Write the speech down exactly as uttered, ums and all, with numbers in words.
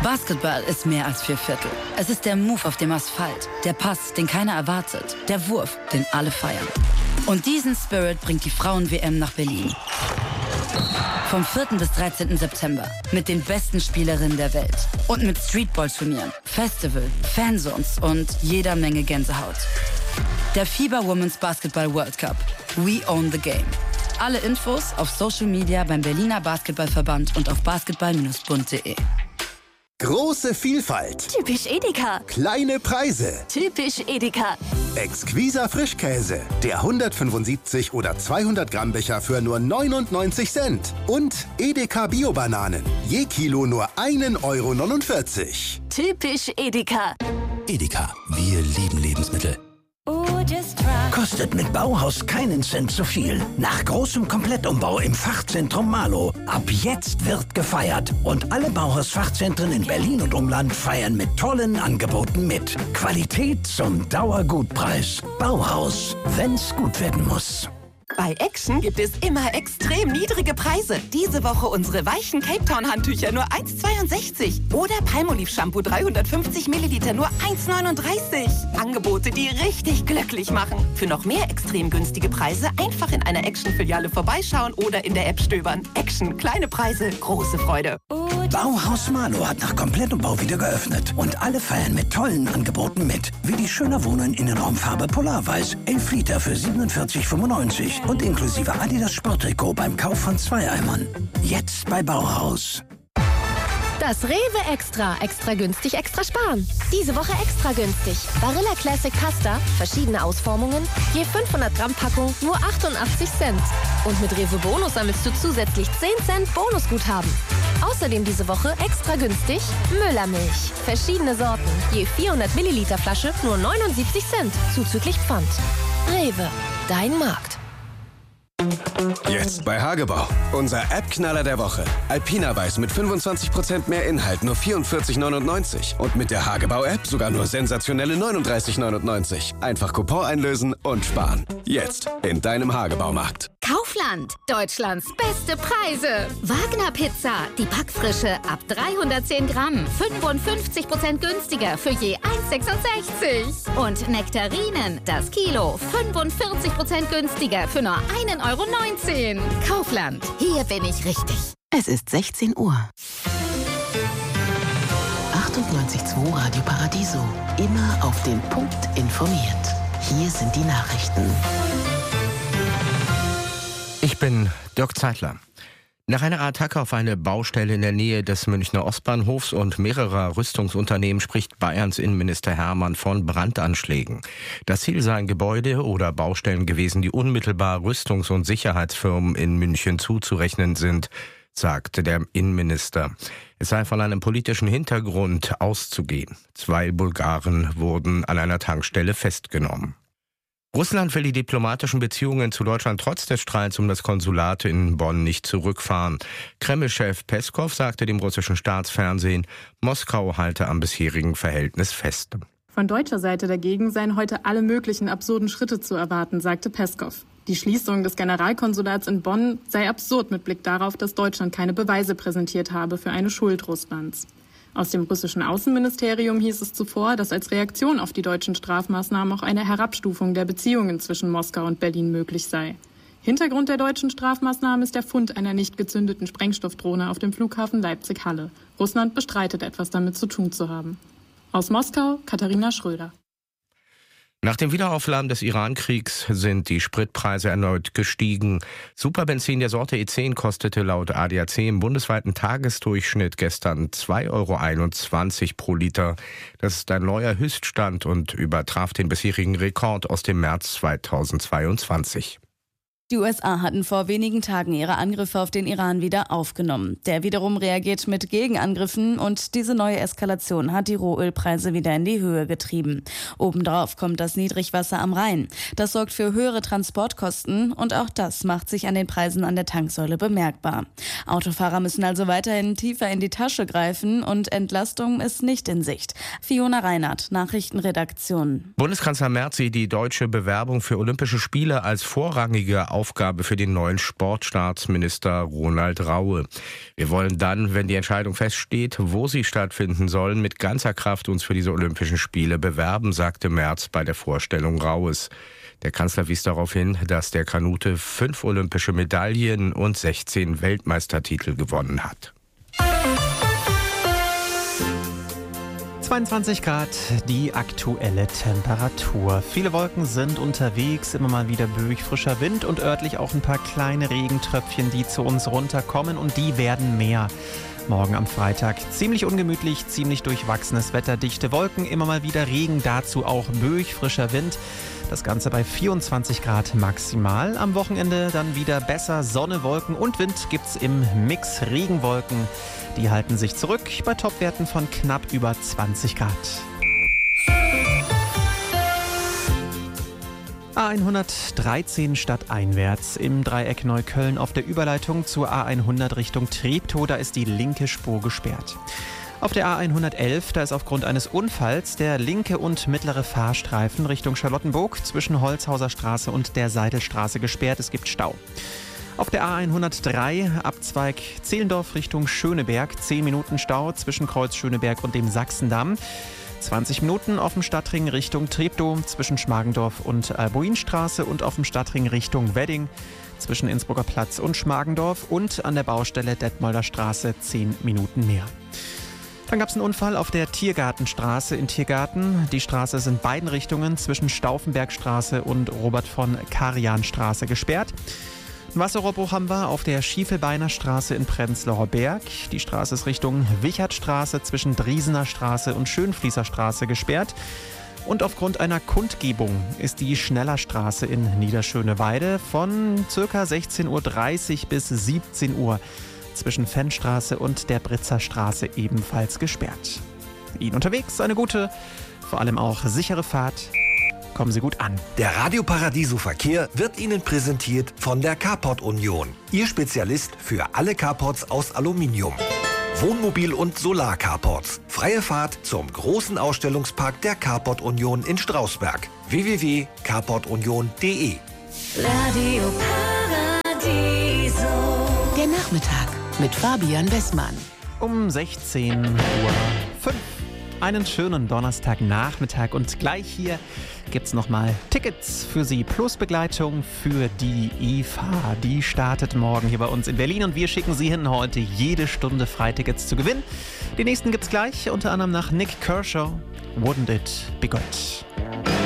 Basketball ist mehr als vier Viertel. Es ist der Move auf dem Asphalt, der Pass, den keiner erwartet, der Wurf, den alle feiern. Und diesen Spirit bringt die Frauen-W M nach Berlin. Vom vierten bis dreizehnten September mit den besten Spielerinnen der Welt und mit Streetball-Turnieren, Festival, Fanzones und jeder Menge Gänsehaut. Der FIBA Women's Basketball World Cup. We own the game. Alle Infos auf Social Media beim Berliner Basketballverband und auf basketball Bindestrich bund punkt de. Große Vielfalt. Typisch Edeka. Kleine Preise. Typisch Edeka. Exquiser Frischkäse. Der hundertfünfundsiebzig oder zweihundert Gramm Becher für nur neunundneunzig Cent. Und Edeka Bio-Bananen. Je Kilo nur ein Euro neunundvierzig. Typisch Edeka. Edeka. Wir lieben Lebensmittel. Kostet mit Bauhaus keinen Cent zu viel. Nach großem Komplettumbau im Fachzentrum Marlow. Ab jetzt wird gefeiert. Und alle Bauhaus-Fachzentren in Berlin und Umland feiern mit tollen Angeboten mit. Qualität zum Dauergutpreis. Bauhaus, wenn's gut werden muss. Bei Action gibt es immer extrem niedrige Preise. Diese Woche unsere weichen Cape Town Handtücher nur eins Komma zweiundsechzig. Oder Palmolive Shampoo dreihundertfünfzig Milliliter nur eins Komma neununddreißig. Angebote, die richtig glücklich machen. Für noch mehr extrem günstige Preise einfach in einer Action-Filiale vorbeischauen oder in der App stöbern. Action, kleine Preise, große Freude. Bauhaus Marlow hat nach Komplettumbau wieder geöffnet. Und alle feiern mit tollen Angeboten mit. Wie die schöner Wohnen Innenraumfarbe Polarweiß. elf Liter für siebenundvierzig fünfundneunzig. Und inklusive Adidas Sporttrikot beim Kauf von zwei Eimern. Jetzt bei Bauhaus. Das Rewe Extra. Extra günstig, extra sparen. Diese Woche extra günstig. Barilla Classic Pasta, verschiedene Ausformungen, je fünfhundert Gramm Packung, nur achtundachtzig Cent. Und mit Rewe Bonus sammelst du zusätzlich zehn Cent Bonusguthaben. Außerdem diese Woche extra günstig Müllermilch. Verschiedene Sorten, je vierhundert Milliliter Flasche, nur neunundsiebzig Cent, zuzüglich Pfand. Rewe, dein Markt. Jetzt bei Hagebau. Unser App-Knaller der Woche. Alpina Weiß mit fünfundzwanzig Prozent mehr Inhalt, nur vierundvierzig neunundneunzig. Und mit der Hagebau-App sogar nur sensationelle neununddreißig neunundneunzig. Einfach Coupon einlösen und sparen. Jetzt in deinem Hagebaumarkt. Kaufland. Deutschlands beste Preise. Wagner Pizza. Die Backfrische ab dreihundertzehn Gramm. fünfundfünfzig Prozent günstiger für je eins Komma sechsundsechzig. Und Nektarinen. Das Kilo. fünfundvierzig Prozent günstiger für nur ein Euro neunzehn. Kaufland. Hier bin ich richtig. Es ist sechzehn Uhr. achtundneunzig Komma zwei Radio Paradiso. Immer auf den Punkt informiert. Hier sind die Nachrichten. Ich bin Dirk Zeitler. Nach einer Attacke auf eine Baustelle in der Nähe des Münchner Ostbahnhofs und mehrerer Rüstungsunternehmen spricht Bayerns Innenminister Hermann von Brandanschlägen. Das Ziel seien Gebäude oder Baustellen gewesen, die unmittelbar Rüstungs- und Sicherheitsfirmen in München zuzurechnen sind, sagte der Innenminister. Es sei von einem politischen Hintergrund auszugehen. Zwei Bulgaren wurden an einer Tankstelle festgenommen. Russland will die diplomatischen Beziehungen zu Deutschland trotz des Streits um das Konsulat in Bonn nicht zurückfahren. Kreml-Chef Peskow sagte dem russischen Staatsfernsehen, Moskau halte am bisherigen Verhältnis fest. Von deutscher Seite dagegen seien heute alle möglichen absurden Schritte zu erwarten, sagte Peskow. Die Schließung des Generalkonsulats in Bonn sei absurd mit Blick darauf, dass Deutschland keine Beweise präsentiert habe für eine Schuld Russlands. Aus dem russischen Außenministerium hieß es zuvor, dass als Reaktion auf die deutschen Strafmaßnahmen auch eine Herabstufung der Beziehungen zwischen Moskau und Berlin möglich sei. Hintergrund der deutschen Strafmaßnahmen ist der Fund einer nicht gezündeten Sprengstoffdrohne auf dem Flughafen Leipzig-Halle. Russland bestreitet, etwas damit zu tun zu haben. Aus Moskau, Katharina Schröder. Nach dem Wiederaufladen des Iran-Kriegs sind die Spritpreise erneut gestiegen. Superbenzin der Sorte E zehn kostete laut A D A C im bundesweiten Tagesdurchschnitt gestern zwei Euro einundzwanzig pro Liter. Das ist ein neuer Höchststand und übertraf den bisherigen Rekord aus dem März zweitausendzweiundzwanzig. Die U S A hatten vor wenigen Tagen ihre Angriffe auf den Iran wieder aufgenommen. Der wiederum reagiert mit Gegenangriffen und diese neue Eskalation hat die Rohölpreise wieder in die Höhe getrieben. Obendrauf kommt das Niedrigwasser am Rhein. Das sorgt für höhere Transportkosten und auch das macht sich an den Preisen an der Tanksäule bemerkbar. Autofahrer müssen also weiterhin tiefer in die Tasche greifen und Entlastung ist nicht in Sicht. Fiona Reinhardt, Nachrichtenredaktion. Bundeskanzler Merz sieht die deutsche Bewerbung für Olympische Spiele als vorrangige Aufgabe für den neuen Sportstaatsminister Ronald Raue. Wir wollen dann, wenn die Entscheidung feststeht, wo sie stattfinden sollen, mit ganzer Kraft uns für diese Olympischen Spiele bewerben, sagte Merz bei der Vorstellung Raues. Der Kanzler wies darauf hin, dass der Kanute fünf olympische Medaillen und sechzehn Weltmeistertitel gewonnen hat. zweiundzwanzig Grad, die aktuelle Temperatur. Viele Wolken sind unterwegs, immer mal wieder böig frischer Wind und örtlich auch ein paar kleine Regentröpfchen, die zu uns runterkommen, und die werden mehr. Morgen am Freitag ziemlich ungemütlich, ziemlich durchwachsenes Wetter, dichte Wolken, immer mal wieder Regen, dazu auch böig frischer Wind. Das Ganze bei vierundzwanzig Grad maximal. Am Wochenende dann wieder besser, Sonne, Wolken und Wind gibt's im Mix. Regenwolken, die halten sich zurück bei Topwerten von knapp über zwanzig Grad. A hundertdreizehn stadteinwärts im Dreieck Neukölln auf der Überleitung zur A hundert Richtung Treptow, da ist die linke Spur gesperrt. Auf der A hundertelf, da ist aufgrund eines Unfalls der linke und mittlere Fahrstreifen Richtung Charlottenburg zwischen Holzhauser Straße und der Seidelstraße gesperrt. Es gibt Stau. Auf der A hundertdrei, Abzweig Zehlendorf Richtung Schöneberg, zehn Minuten Stau zwischen Kreuz Schöneberg und dem Sachsendamm. zwanzig Minuten auf dem Stadtring Richtung Treptow zwischen Schmargendorf und Albuinstraße und auf dem Stadtring Richtung Wedding zwischen Innsbrucker Platz und Schmargendorf und an der Baustelle Detmolder Straße zehn Minuten mehr. Dann gab es einen Unfall auf der Tiergartenstraße in Tiergarten. Die Straße ist in beiden Richtungen zwischen Stauffenbergstraße und Robert von Karajan-Straße gesperrt. Ein Wasserrohrbruch haben wir auf der Schiefelbeiner Straße in Prenzlauer Berg. Die Straße ist Richtung Wichertstraße zwischen Driesener Straße und Schönfließer Straße gesperrt. Und aufgrund einer Kundgebung ist die Schnellerstraße in Niederschöneweide von ca. sechzehn Uhr dreißig bis siebzehn Uhr zwischen Fennstraße und der Britzer Straße ebenfalls gesperrt. Ihnen unterwegs eine gute, vor allem auch sichere Fahrt. Kommen Sie gut an. Der Radio Paradiso Verkehr wird Ihnen präsentiert von der Carport Union. Ihr Spezialist für alle Carports aus Aluminium. Wohnmobil- und Solar-Carports. Freie Fahrt zum großen Ausstellungspark der Carport Union in Strausberg. w w w punkt carport union punkt d e Radio Paradiso. Der Nachmittag mit Fabian Wessmann. Um sechzehn Uhr fünf. Einen schönen Donnerstagnachmittag und gleich hier gibt's nochmal Tickets für Sie plus Begleitung für die I F A. Die startet morgen hier bei uns in Berlin und wir schicken Sie hin, heute jede Stunde Freitickets zu gewinnen. Die nächsten gibt's gleich, unter anderem nach Nick Kershaw, Wouldn't It Be Good.